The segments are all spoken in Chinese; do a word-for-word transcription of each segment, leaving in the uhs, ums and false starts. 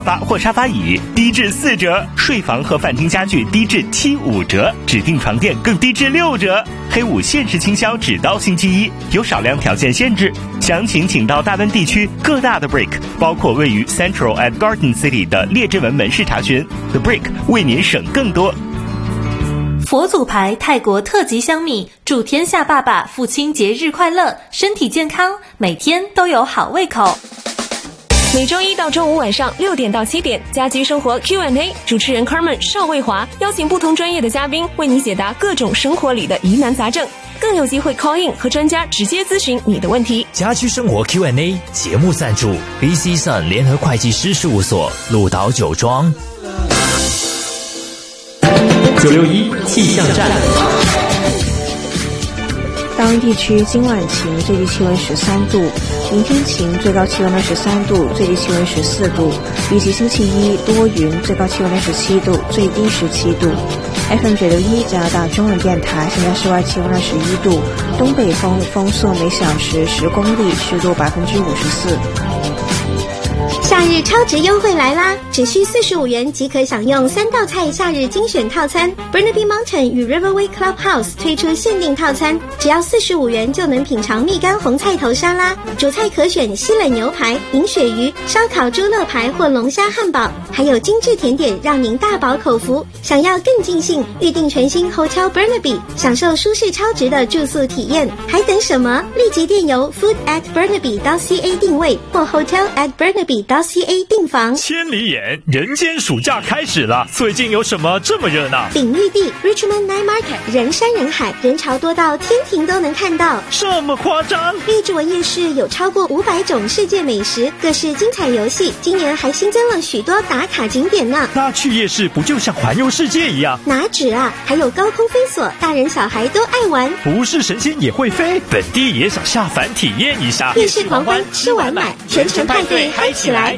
发或沙发椅低至四折，睡房和饭厅家具低至七五折，指定床垫更低至六折。黑五限时倾销只到星期一，有少量条件限制。详情请到大温地区各大的 Brick， 包括位于 Central at Garden City 的列治文门市查询。The Brick 为您省更多。 佛祖牌泰国特级香米，祝天下爸爸父亲节日快乐，身体健康，每天都有好胃口。 每周一到周五晚上六点到七点，家居生活 Q and A， 主持人 Carmen 邵卫华邀请不同专业的嘉宾为你解答各种生活里的疑难杂症，更有机会 call in 和专家直接咨询你的问题。 家居生活 Q and A 节目赞助 B C Sun 联合会计师事务所，鹿岛酒庄。 九六一气象站。 大温地区今晚晴，最低气温十三度；明天晴，最高气温二十三度，最低气温十四度。预计星期一多云，最高气温二十七度，最低十七度。F M 九六一加拿大中文电台，现在室外气温二十一度，东北风，风速每小时十公里，湿度百分之五十四。 夏日超值优惠来啦！只需四十五元即可享用三道菜夏日精选套餐。Burnaby Mountain 与 Riverway Clubhouse 推出限定套餐，只要四十五元就能品尝蜜柑红菜头沙拉，主菜可选西冷牛排、银鳕鱼、烧烤猪肋排或龙虾汉堡，还有精致甜点让您大饱口福。想要更尽兴，预订全新 Hotel Burnaby， 享受舒适超值的住宿体验，还等什么？立即电邮 food at burnaby dot c a 定位或 hotel at burnaby dot c a 订房。 千里眼，人间暑假开始了，最近有什么这么热闹？ 鼎玉地 Richmond Night Market 人山人海，人潮多到天庭都能看到。 这么夸张？ 荔枝文夜市有超过五百种世界美食，各式精彩游戏，今年还新增了许多打卡景点呢。 那去夜市不就像环游世界一样？ 哪止啊，还有高空飞索，大人小孩都爱玩。 不是神仙也会飞，本地也想下凡体验一下。 夜市狂欢，吃完买，全城派对嗨起来！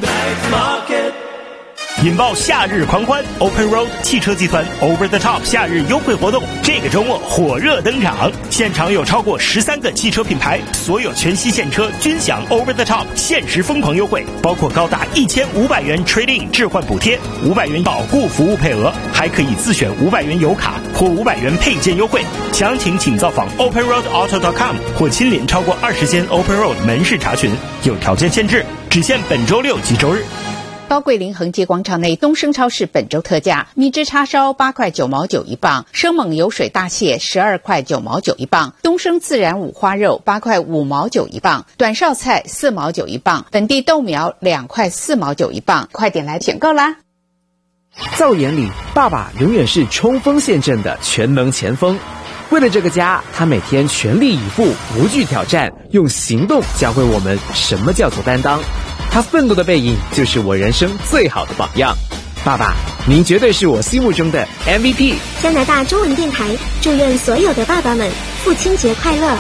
引爆夏日狂欢 ，Open Road 汽车集团 Over the Top 夏日优惠活动，这个周末火热登场。现场有超过十三个汽车品牌，所有全系现车均享 Over the Top 限时疯狂优惠，包括高达一千五百元 Trade-in 置换补贴、五百元保固服务配额，还可以自选五百元油卡或五百元配件优惠。详情请造访 open road auto dot com 或亲临超过二十间 Open Road 门市查询，有条件限制，只限本周六及周日。 高桂林恒基广场内东升超市本周特价：蜜汁叉烧八块九毛九一磅，生猛油水大蟹十二块九毛九一磅，东升自然五花肉八块五毛九一磅，短绍菜四毛九一磅，本地豆苗两块四毛九一磅，快点来选购啦！ 在我眼里，爸爸永远是冲锋陷阵的全能前锋。为了这个家，他每天全力以赴，不惧挑战，用行动教会我们什么叫做担当。他奋斗的背影就是我人生最好的榜样。爸爸，您绝对是我心目中的 M V P。 加拿大中文电台祝愿所有的爸爸们父亲节快乐。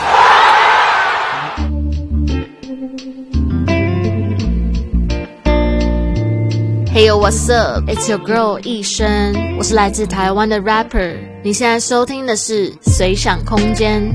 Hey yo, what's up? It's your girl 一生，我是来自台湾的 rapper。你现在收听的是随想空间。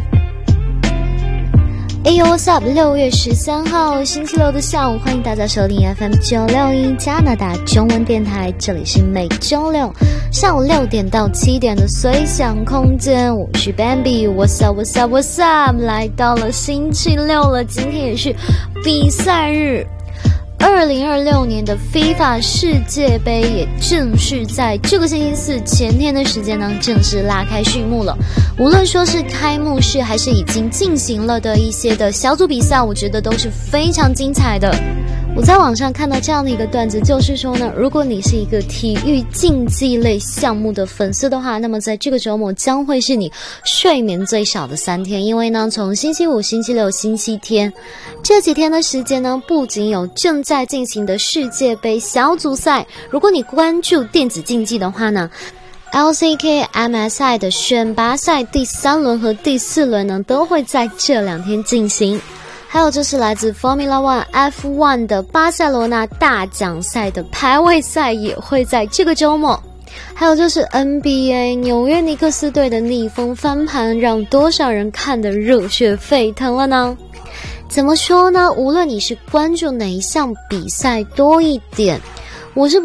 Hey yo, what's up? 六月十三号星期六的下午，欢迎大家收听 F M 九六一加拿大中文电台，这里是每周六下午六点到七点的随想空间，我是 Bambi。What's up? What's up? What's up? 来到了星期六了，今天也是比赛日。二零二六年的 FIFA 世界杯也正式在这个星期四前天的时间呢，正式拉开序幕了。无论说是开幕式还是已经进行了的一些的小组比赛，我觉得都是非常精彩的。我在网上看到这样的一个段子，就是说呢，如果你是一个体育竞技类项目的粉丝的话，那么在这个周末将会是你睡眠最少的三天，因为呢，从星期五、星期六、星期天这几天的时间呢，不仅有正在进行的世界杯小组赛，如果你关注电子竞技的话呢，L C K M S I 的选拔赛第三轮和第四轮呢，都会在这两天进行。还有就是来自 Formula One F 一 的巴塞罗那大奖赛的排位赛也会在这个周末。还有就是 N B A 纽约尼克斯队的逆风翻盘，让多少人看得热血沸腾了呢？怎么说呢？无论你是关注哪一项比赛多一点，我是